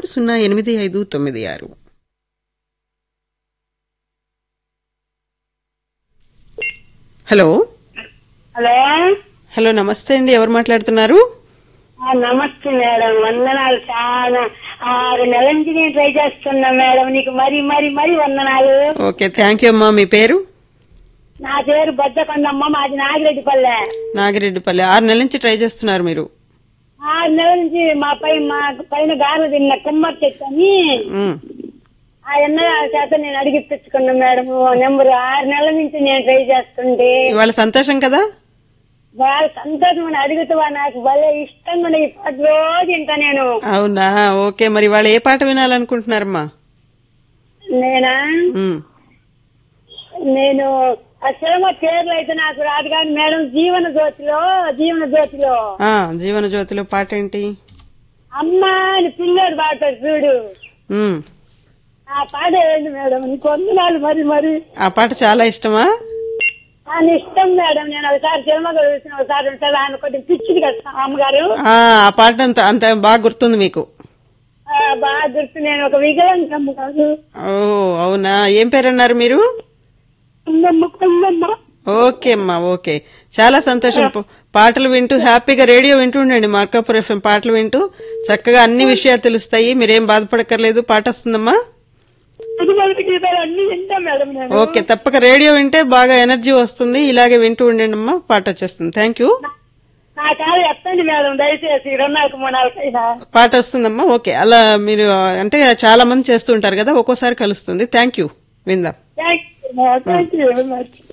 081408596. Hello hello hello నమస్తే అండి, ఎవరు మాట్లాడుతున్నారు? నమస్తే మేడం, వందనాలు. చాలా 6 నెలల నుంచి నేను ట్రై చేస్తున్నా మేడం, నీకు మరి మరి మరి వందనాలు. ఓకే, థ్యాంక్ యూ అమ్మా. మీ పేరు? నా పేరు బద్దకొండమ్మ, మాది నాగిరెడ్డిపల్లె. నాగిరెడ్డిపల్లి. 6 నెలల నుంచి ట్రై చేస్తున్నారు మీరు? 6 నెలల నుంచి మా పైన గారెలు తిన్న కుమ్మరి చెట్టు అని ఆ ఎన్న చేత నేను అడిగిపించుకున్నా మేడం నెంబరు. 6 నెలల నుంచి నేను ట్రై చేస్తుంటే ఇవాళ సంతోషం కదా? బాగా సంతోషం అని అడుగుతావా, నాకు భలే ఇష్టంగా ఈ పాట రోజు వింటా నేను. అవునా, ఓకే. మరి ఇవాళ ఏ పాట వినాలనుకుంటున్నారమ్మా? నేనా నేను ఆ సినిమా పేర్లు అయితే నాకు రాదు కానీ మేడం, జీవన జ్యోతిలో జీవన జ్యోతిలో పాట ఏంటి? అమ్మా అని పిల్లోడు పాడతాడు చూడు, ఆ పాట ఏంటి మేడం? నీకు వందనాలు మరి మరి. ఆ పాట చాలా ఇష్టమా? అని ఇష్టం మేడం. నేను ఒకసారి సినిమా చూసిన, ఒకసారి ఉంటుంది, ఆమె కొద్దిగా పిచ్చిది కదా అమ్మగారు. ఆ పాట అంత బాగా గుర్తుంది మీకు? బాగా గుర్తు. నేను ఒక వికలాంగమ్మ కాదు. ఓ అవునా, ఏం పేరన్నారు మీరు? ఓకే అమ్మా, ఓకే. చాలా సంతోషం. పాటలు వింటూ హ్యాపీగా రేడియో వింటూ ఉండండి. మార్కాపూర్ ఎఫ్ఎం పాటలు వింటూ చక్కగా అన్ని విషయాలు తెలుస్తాయి. మీరేం బాధపడక్కర్లేదు. పాట వస్తుందమ్మా. ఓకే, తప్పక రేడియో వింటే బాగా ఎనర్జీ వస్తుంది. ఇలాగే వింటూ ఉండండి అమ్మా, పాట వచ్చేస్తుంది. Thank you. పాట వస్తుందమ్మా. ఓకే, అలా మీరు అంటే చాలా మంది చేస్తూ ఉంటారు కదా, ఒక్కోసారి కలుస్తుంది. Thank you. విందాం. Thank you very much.